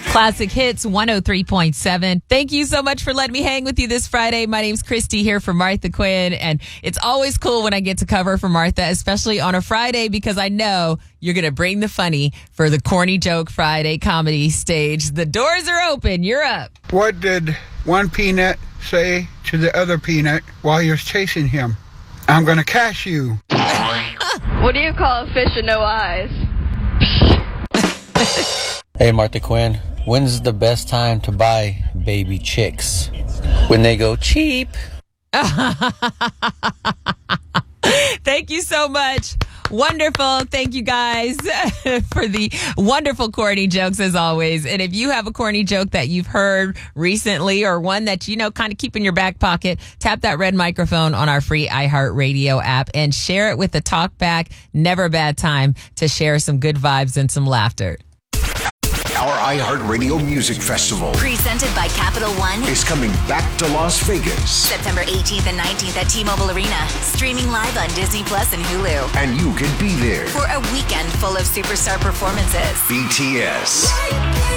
Classic Hits 103.7. Thank you so much for letting me hang with you this Friday. My name's Christy here for Martha Quinn, and it's always cool when I get to cover for Martha, especially on a Friday, because I know you're going to bring the funny for the Corny Joke Friday comedy stage. The doors are open. You're up. What did one peanut say to the other peanut while he was chasing him? I'm going to catch you. What do you call a fish with no eyes? Hey, Martha Quinn. When's the best time to buy baby chicks? When they go cheap. Thank you so much. Wonderful. Thank you guys for the wonderful corny jokes as always. And if you have a corny joke that you've heard recently or one that, kind of keep in your back pocket, tap that red microphone on our free iHeartRadio app and share it with the talk back. Never a bad time to share some good vibes and some laughter. Our iHeartRadio Music Festival, presented by Capital One, is coming back to Las Vegas. September 18th and 19th at T-Mobile Arena. Streaming live on Disney Plus and Hulu. And you can be there for a weekend full of superstar performances. BTS,